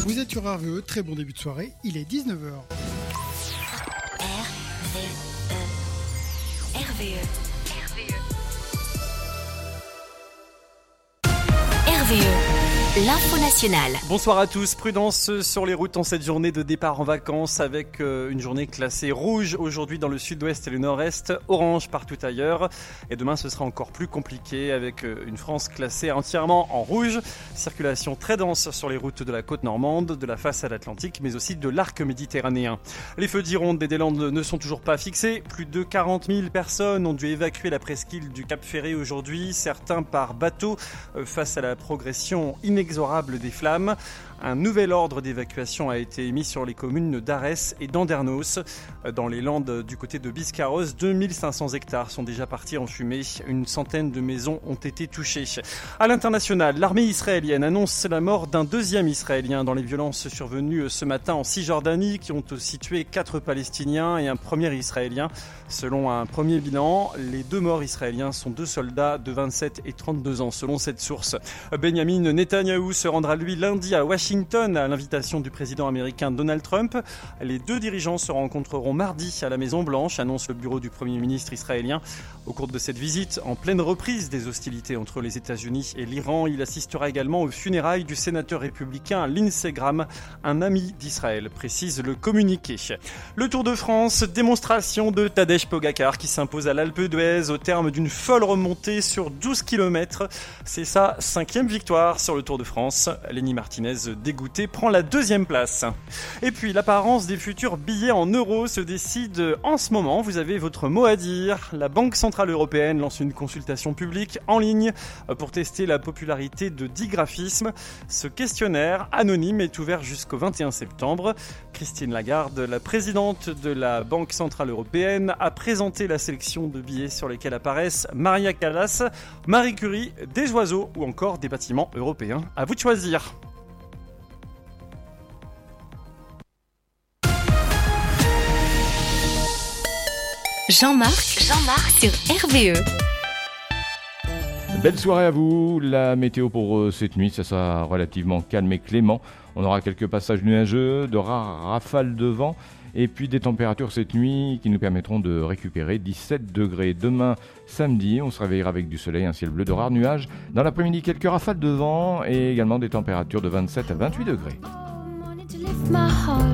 Vous êtes sur RVE, très bon début de soirée, il est 19h. RVE, l'info nationale. Bonsoir à tous, prudence sur les routes en cette journée de départ en vacances avec une journée classée rouge aujourd'hui dans le sud-ouest et le nord-est, orange partout ailleurs. Et demain ce sera encore plus compliqué avec une France classée entièrement en rouge. Circulation très dense sur les routes de la côte normande, de la façade atlantique mais aussi de l'arc méditerranéen. Les feux d'Ironde et des Landes ne sont toujours pas fixés. Plus de 40 000 personnes ont dû évacuer la presqu'île du Cap Ferré aujourd'hui, certains par bateau face à la progression inexorable des flammes. Un nouvel ordre d'évacuation a été émis sur les communes d'Arès et d'Andernos. Dans les Landes du côté de Biscarrosse, 2500 hectares sont déjà partis en fumée. Une centaine de maisons ont été touchées. À l'international, l'armée israélienne annonce la mort d'un deuxième Israélien dans les violences survenues ce matin en Cisjordanie qui ont aussi tué 4 Palestiniens et un premier Israélien. Selon un premier bilan, les 2 morts israéliens sont 2 soldats de 27 et 32 ans selon cette source. Benjamin Netanyahou se rendra lui lundi à Washington à l'invitation du président américain Donald Trump. Les 2 dirigeants se rencontreront mardi à la Maison-Blanche, annonce le bureau du Premier ministre israélien. Au cours de cette visite, en pleine reprise des hostilités entre les États-Unis et l'Iran, il assistera également aux funérailles du sénateur républicain Lindsey Graham, un ami d'Israël, précise le communiqué. Le Tour de France, démonstration de Tadej Pogacar qui s'impose à l'Alpe d'Huez au terme d'une folle remontée sur 12 km. C'est sa 5e victoire sur le Tour de France. Lenny Martinez, dégoûté, prend la 2e place. Et puis l'apparence des futurs billets en euros se décide en ce moment. Vous avez votre mot à dire. La Banque Centrale Européenne lance une consultation publique en ligne pour tester la popularité de 10 graphismes. Ce questionnaire anonyme est ouvert jusqu'au 21 septembre. Christine Lagarde, la présidente de la Banque Centrale Européenne, a présenté la sélection de billets sur lesquels apparaissent Maria Callas, Marie Curie, des oiseaux ou encore des bâtiments européens. À vous de choisir. Jean-Marc sur RVE. Belle soirée à vous. La météo pour cette nuit, ça sera relativement calme et clément. On aura quelques passages nuageux, de rares rafales de vent et puis des températures cette nuit qui nous permettront de récupérer 17 degrés. Demain, samedi, on se réveillera avec du soleil, un ciel bleu, de rares nuages. Dans l'après-midi, quelques rafales de vent et également des températures de 27 à 28 degrés.